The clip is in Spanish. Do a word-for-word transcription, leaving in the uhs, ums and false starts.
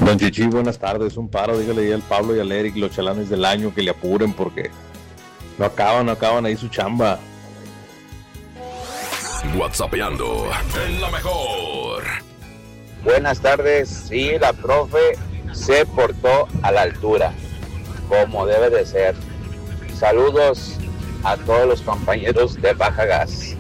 Don Chichi, buenas tardes. Un paro, dígale ahí al Pablo y al Eric, los chalanes del año, que le apuren porque no acaban, no acaban ahí su chamba. WhatsAppeando en la mejor. Buenas tardes. Sí, la profe se portó a la altura, como debe de ser. Saludos a todos los compañeros de Baja Gas.